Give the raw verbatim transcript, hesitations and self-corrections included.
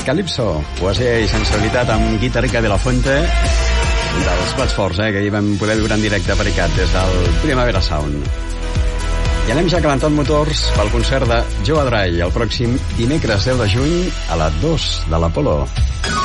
Calypso, poesia i sensibilitat amb Guitarrica de la Fuente, dels plats forts, eh, que ahir vam poder viure en directe per ICAT des del Primavera Sound. I anem ja calentant motors pel concert de Joe Adrai el pròxim dimecres deu de juny a la dos de l'Apolo.